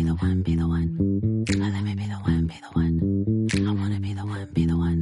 the one, be the one. Let me be the one, be the one. I wanna be the one, be the one.